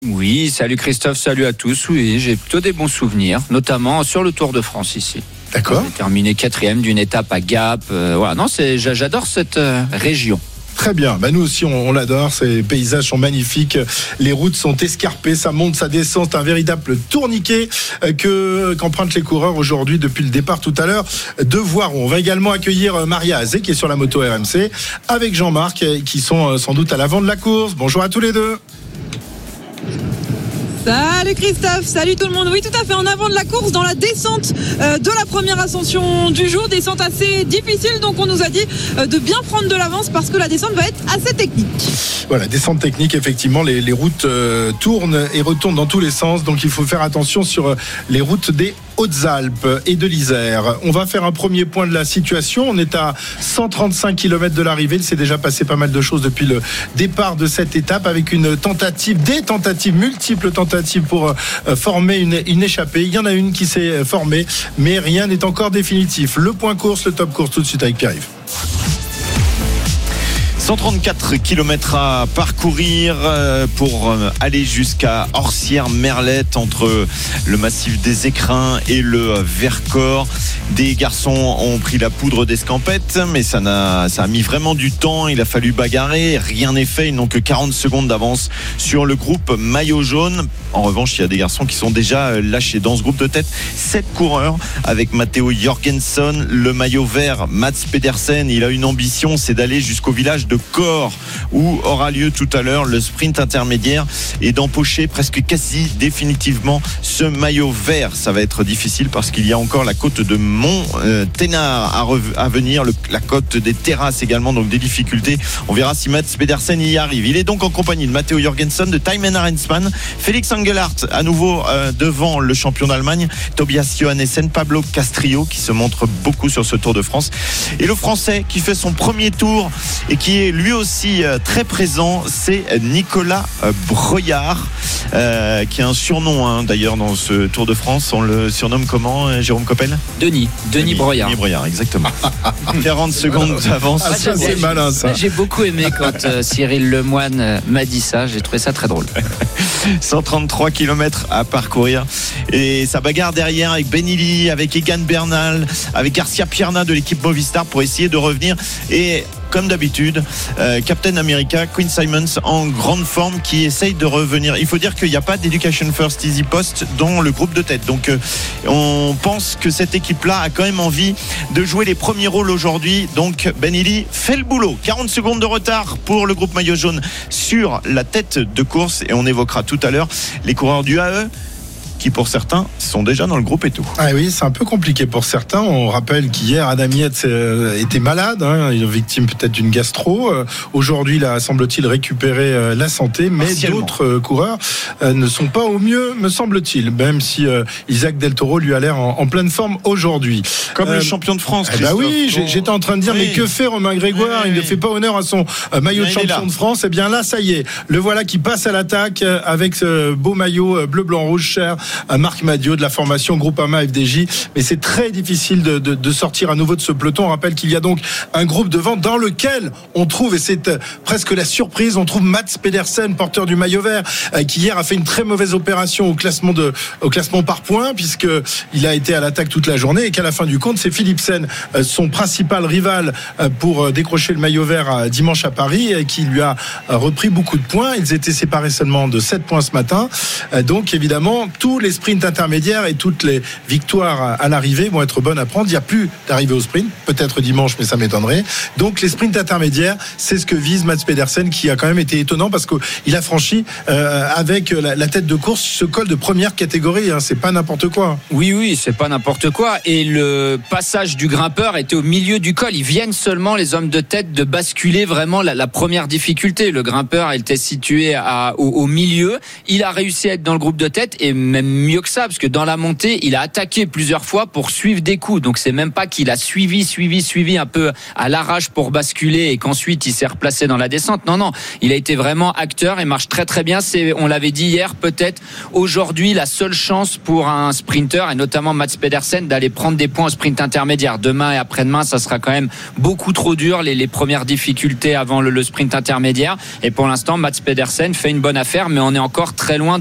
Oui, salut Christophe, salut à tous. Oui, j'ai plutôt des bons souvenirs, notamment sur le Tour de France ici. D'accord. J'ai terminé 4e d'une étape à Gap. Voilà, non, j'adore cette région. Très bien, nous aussi on l'adore, ces paysages sont magnifiques, les routes sont escarpées, ça monte, ça descend, c'est un véritable tourniquet qu'empruntent les coureurs aujourd'hui depuis le départ tout à l'heure de Voiron. On va également accueillir Maria Azé qui est sur la moto RMC avec Jean-Marc qui sont sans doute à l'avant de la course. Bonjour à tous les deux. Salut Christophe, salut tout le monde. Oui, tout à fait, en avant de la course dans la descente de la première ascension du jour, descente assez difficile, donc on nous a dit de bien prendre de l'avance parce que la descente va être assez technique. Voilà, descente technique, effectivement, les routes tournent et retournent dans tous les sens, donc il faut faire attention sur les routes des Hautes-Alpes et de l'Isère. On va faire un premier point de la situation. On est à 135 km de l'arrivée. Il s'est déjà passé pas mal de choses depuis le départ de cette étape avec multiples tentatives pour former une échappée. Il y en a une qui s'est formée, mais rien n'est encore définitif. Le point course, le top course tout de suite avec Pierre-Yves. 134 km à parcourir pour aller jusqu'à Orsières-Merlette entre le massif des Écrins et le Vercors. Des garçons ont pris la poudre d'escampette, mais ça a mis vraiment du temps. Il a fallu bagarrer, rien n'est fait. Ils n'ont que 40 secondes d'avance sur le groupe maillot jaune. En revanche, il y a des garçons qui sont déjà lâchés. Dans ce groupe de tête, 7 coureurs avec Matteo Jorgensen, le maillot vert, Mats Pedersen. Il a une ambition, c'est d'aller jusqu'au village de Corps où aura lieu tout à l'heure le sprint intermédiaire et d'empocher presque quasi définitivement ce maillot vert. Ça va être difficile parce qu'il y a encore la côte de Mont-Ténard à venir, la côte des Terrasses également, donc des difficultés. On verra si Mats Pedersen y arrive. Il est donc en compagnie de Matteo Jorgensen, de Thymen Arensman, Félix Engelhardt à nouveau devant le champion d'Allemagne, Tobias Johannessen, Pablo Castrillo qui se montre beaucoup sur ce Tour de France, et le Français qui fait son premier tour et qui est lui aussi très présent, c'est Nicolas Breuillard qui a un surnom d'ailleurs dans ce Tour de France. On le surnomme comment, Jérôme Coppel? Denis Breuillard. Denis Breuillard, exactement. 40 secondes d'avance. Ça c'est malin ça. J'ai beaucoup aimé quand Cyril Lemoine m'a dit ça, j'ai trouvé ça très drôle. 133 km à parcourir et ça bagarre derrière avec Benilli, avec Egan Bernal, avec Garcia Pierna de l'équipe Movistar pour essayer de revenir. Et comme d'habitude, Captain America, Quinn Simmons en grande forme qui essaye de revenir. Il faut dire qu'il n'y a pas d'Education First Easy Post dans le groupe de tête. Donc on pense que cette équipe-là a quand même envie de jouer les premiers rôles aujourd'hui. Donc Benilli fait le boulot. 40 secondes de retard pour le groupe maillot jaune sur la tête de course. Et on évoquera tout à l'heure les coureurs du AE qui pour certains sont déjà dans le groupe et tout. Ah oui, c'est un peu compliqué pour certains. On rappelle qu'hier Adam Yates était malade, il est victime peut-être d'une gastro. Aujourd'hui, il a semble-t-il récupéré la santé, mais d'autres coureurs ne sont pas au mieux, me semble-t-il, même si Isaac Del Toro lui a l'air en pleine forme aujourd'hui. Comme le champion de France, Christophe. Oui, j'étais en train de dire, mais que fait Romain Grégoire? Il ne fait pas honneur à son maillot de champion de France. Eh bien là, ça y est, le voilà qui passe à l'attaque avec ce beau maillot bleu, blanc, rouge, cher à Marc Madiot de la formation Groupama FDJ, mais c'est très difficile de sortir à nouveau de ce peloton. On rappelle qu'il y a donc un groupe devant dans lequel on trouve, et c'est presque la surprise, on trouve Mats Pedersen, porteur du maillot vert, qui hier a fait une très mauvaise opération au classement par points, puisque il a été à l'attaque toute la journée, et qu'à la fin du compte, c'est Philipsen, son principal rival pour décrocher le maillot vert dimanche à Paris, qui lui a repris beaucoup de points. Ils étaient séparés seulement de 7 points ce matin. Donc évidemment, tous les sprints intermédiaires et toutes les victoires à l'arrivée vont être bonnes à prendre. Il n'y a plus d'arrivée au sprint, peut-être dimanche, mais ça m'étonnerait. Donc les sprints intermédiaires, c'est ce que vise Mats Pedersen, qui a quand même été étonnant parce qu'il a franchi avec la tête de course ce col de première catégorie. C'est pas n'importe quoi. Oui, c'est pas n'importe quoi. Et le passage du grimpeur était au milieu du col. Ils viennent seulement, les hommes de tête, de basculer vraiment la première difficulté. Le grimpeur était situé au milieu. Il a réussi à être dans le groupe de tête et même mieux que ça, parce que dans la montée, il a attaqué plusieurs fois pour suivre des coups. Donc c'est même pas qu'il a suivi un peu à l'arrache pour basculer et qu'ensuite il s'est replacé dans la descente. Non, il a été vraiment acteur et marche très très bien. C'est, on l'avait dit hier, peut-être aujourd'hui la seule chance pour un sprinter et notamment Mats Pedersen d'aller prendre des points au sprint intermédiaire. Demain et après-demain, ça sera quand même beaucoup trop dur, les premières difficultés avant le sprint intermédiaire. Et pour l'instant, Mats Pedersen fait une bonne affaire, mais on est encore très loin